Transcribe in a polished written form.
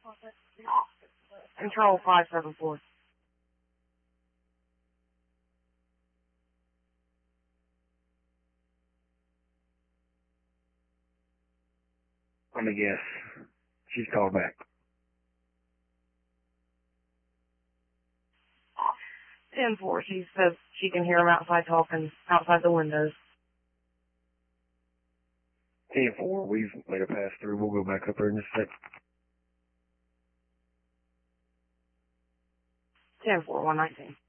Control 574. Let me guess. She's called back. 10-4. She says she can hear him outside talking, outside the windows. 10-4, we've made a pass through. We'll go back up there in just a sec. 10-4, 119.